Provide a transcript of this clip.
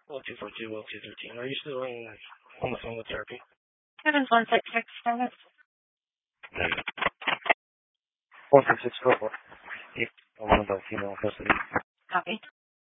242, well, 213. Are you still on the phone with therapy? That is 166, service. 166, 4. I'm on about female custody. Copy.